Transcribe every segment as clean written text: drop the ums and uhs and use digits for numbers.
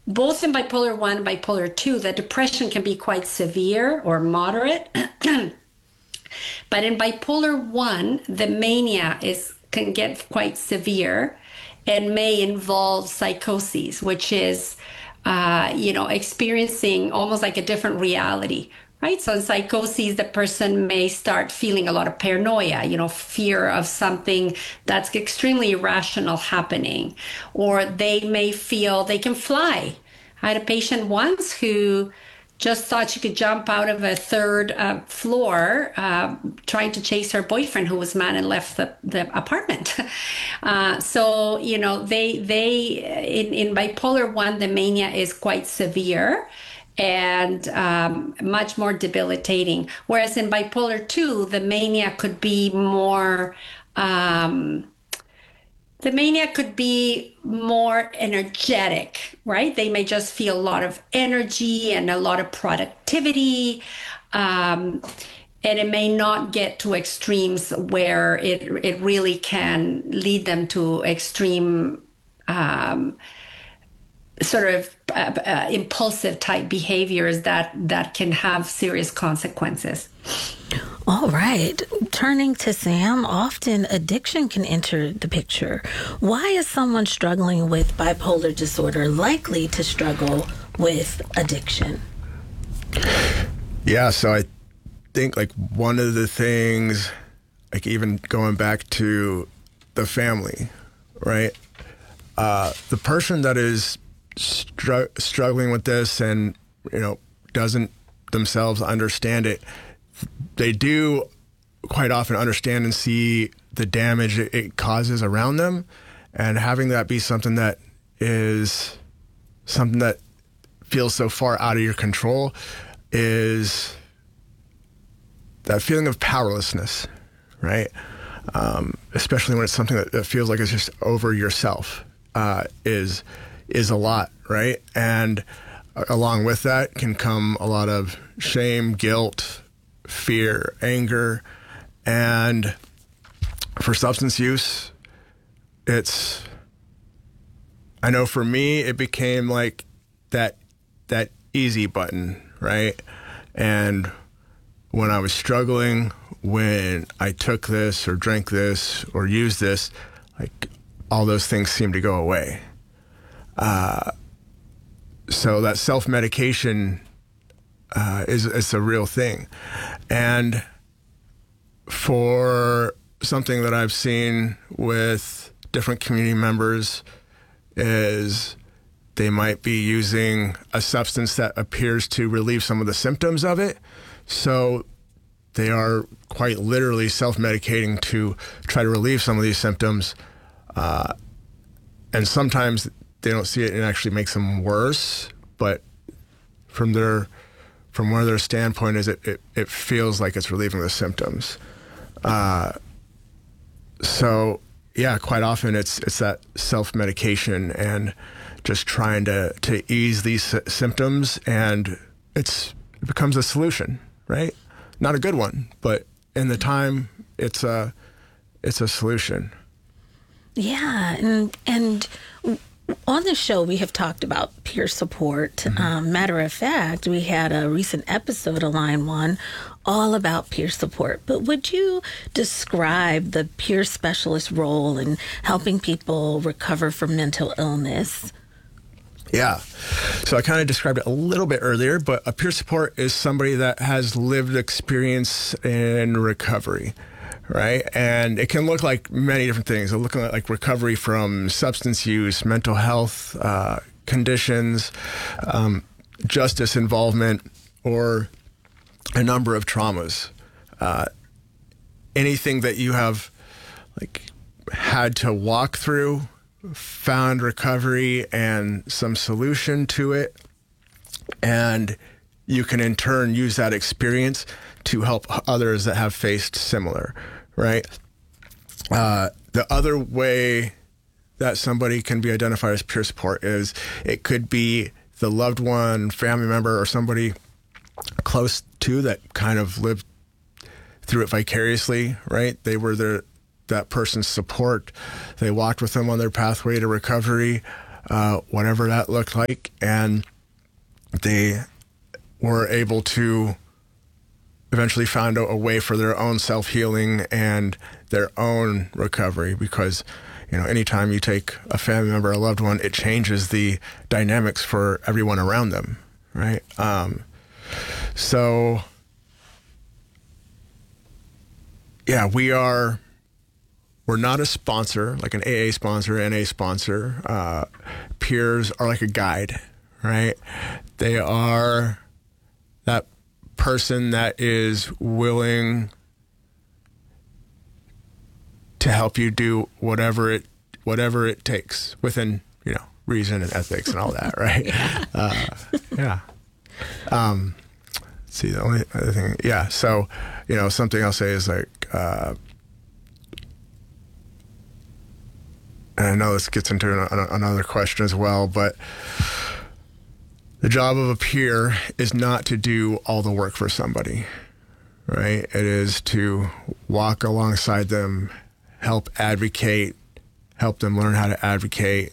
both in bipolar 1 and bipolar 2, the depression can be quite severe or moderate. But in bipolar 1, the mania can get quite severe and may involve psychoses, which is, experiencing almost like a different reality, right? So in psychoses, the person may start feeling a lot of paranoia, fear of something that's extremely irrational happening, or they may feel they can fly. I had a patient once who just thought she could jump out of a third floor, trying to chase her boyfriend who was mad and left the apartment. So, in bipolar 1, the mania is quite severe and much more debilitating. Whereas in bipolar 2, the mania could be more. The mania could be more energetic, right? They may just feel a lot of energy and a lot of productivity. And it may not get to extremes where it really can lead them to extreme sort of impulsive type behaviors that can have serious consequences. All right. Turning to Sam, often addiction can enter the picture. Why is someone struggling with bipolar disorder likely to struggle with addiction? Yeah, so I think like one of the things, like even going back to the family, right? The person that is struggling with this and, doesn't themselves understand it, they do quite often understand and see the damage it causes around them, and having that be something that feels so far out of your control is that feeling of powerlessness, right? Especially when it's something that feels like it's just over yourself, is a lot, right? And along with that can come a lot of shame, guilt, fear, anger. And for substance use, I know for me, it became like that easy button, right? And when I was struggling, when I took this or drank this or used this, like all those things seemed to go away. So that self-medication is a real thing. And for something that I've seen with different community members is they might be using a substance that appears to relieve some of the symptoms of it. So they are quite literally self-medicating to try to relieve some of these symptoms. And sometimes they don't see it and it actually makes them worse. But from where their standpoint is, it feels like it's relieving the symptoms. So yeah, quite often it's that self-medication and just trying to ease these symptoms, and it becomes a solution, right? Not a good one, but in the time, it's a solution. Yeah, and on the show, we have talked about peer support. Mm-hmm. Matter of fact, we had a recent episode of Line One all about peer support. But would you describe the peer specialist role in helping people recover from mental illness? Yeah. So I kind of described it a little bit earlier, but a peer support is somebody that has lived experience in recovery. Right. And it can look like many different things. It'll look like recovery from substance use, mental health conditions, justice involvement, or a number of traumas. Anything that you have had to walk through, found recovery and some solution to it, and you can in turn use that experience to help others that have faced similar. Right. The other way that somebody can be identified as peer support is it could be the loved one, family member, or somebody close to that kind of lived through it vicariously. Right. They were that person's support. They walked with them on their pathway to recovery. whatever that looked like. And they were able to eventually find a way for their own self-healing and their own recovery, because anytime you take a family member, a loved one, it changes the dynamics for everyone around them, right? So yeah, we're not a sponsor, like an AA sponsor, NA sponsor. Peers are like a guide, right? They are that person that is willing to help you do whatever it takes within reason and ethics and all that, right? Yeah. Let's see, the only other thing, yeah. So something I'll say is like, and I know this gets into another question as well, but the job of a peer is not to do all the work for somebody, right? It is to walk alongside them, help advocate, help them learn how to advocate,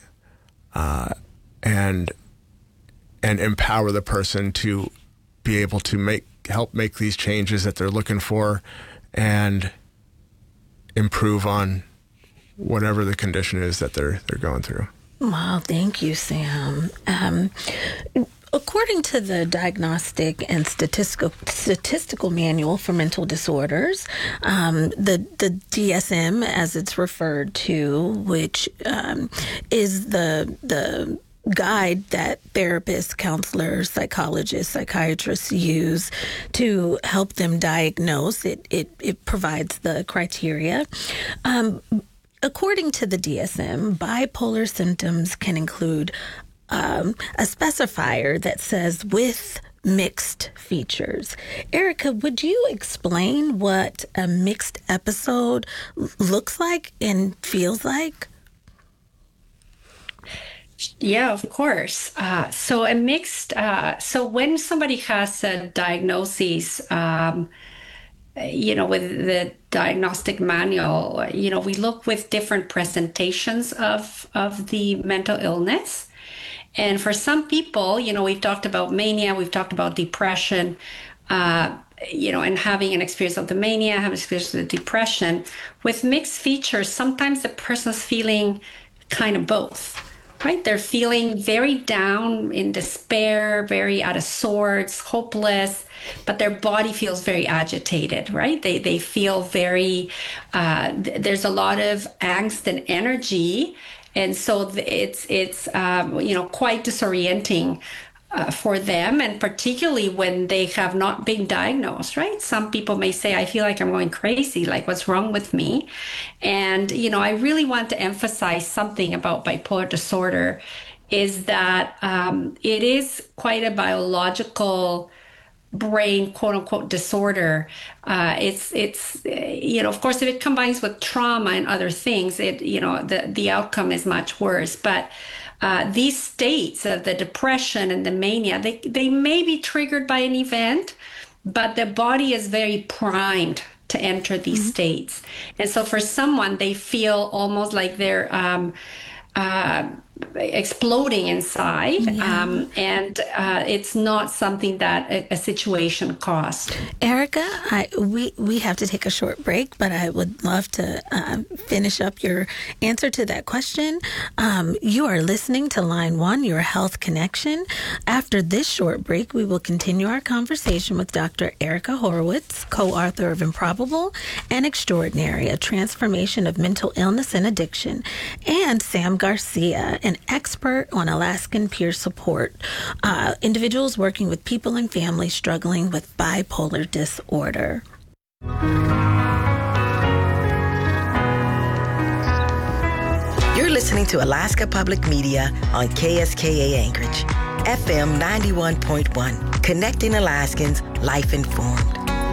and empower the person to be able to help make these changes that they're looking for and improve on whatever the condition is that they're going through. Wow, thank you, Sam. According to the Diagnostic and Statistical Manual for Mental Disorders, the DSM, as it's referred to, which is the guide that therapists, counselors, psychologists, psychiatrists use to help them diagnose. It provides the criteria. According to the DSM, bipolar symptoms can include a specifier that says with mixed features. Erica, would you explain what a mixed episode looks like and feels like? Yeah, of course. So a mixed, so when somebody has a diagnosis, with the diagnostic manual, we look with different presentations of the mental illness. And for some people, we've talked about mania, we've talked about depression, and having an experience of the mania, having an experience of the depression. With mixed features, sometimes the person's feeling kind of both. Right? They're feeling very down, in despair, very out of sorts, hopeless, but their body feels very agitated, right? They feel very, there's a lot of angst and energy. And so it's quite disorienting for them, and particularly when they have not been diagnosed, right? Some people may say, I feel like I'm going crazy, like what's wrong with me? And, I really want to emphasize something about bipolar disorder is that it is quite a biological brain, quote unquote, disorder. It's of course, if it combines with trauma and other things, the outcome is much worse. But these states of the depression and the mania, they may be triggered by an event, but the body is very primed to enter these states. And so for someone, they feel almost like they're exploding inside. Yeah. And it's not something that a situation caused. Erica, we have to take a short break, but I would love to finish up your answer to that question. You are listening to Line 1, Your Health Connection. After this short break, we will continue our conversation with Dr. Erica Horowitz, co-author of Improbable and Extraordinary, A Transformation of Mental Illness and Addiction, and Sam Garcia, an expert on Alaskan peer support, individuals working with people and families struggling with bipolar disorder. You're listening to Alaska Public Media on KSKA Anchorage, FM 91.1, connecting Alaskans, life informed.